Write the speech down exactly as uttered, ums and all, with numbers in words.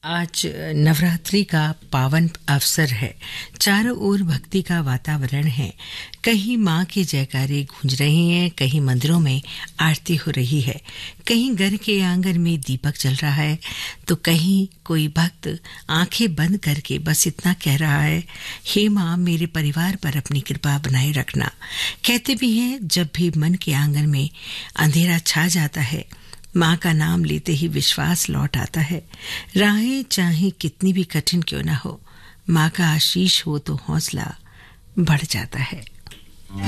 आज नवरात्रि का पावन अवसर है। चारों ओर भक्ति का वातावरण है। कहीं माँ के जयकारे गूंज रहे हैं, कहीं मंदिरों में आरती हो रही है, कहीं घर के आंगन में दीपक जल रहा है, तो कहीं कोई भक्त आंखें बंद करके बस इतना कह रहा है, हे माँ, मेरे परिवार पर अपनी कृपा बनाए रखना। कहते भी हैं, जब भी मन के आंगन में अंधेरा छा जाता है, माँ का नाम लेते ही विश्वास लौट आता है। राहें चाहे कितनी भी कठिन क्यों ना हो, माँ का आशीष हो तो हौसला बढ़ जाता है।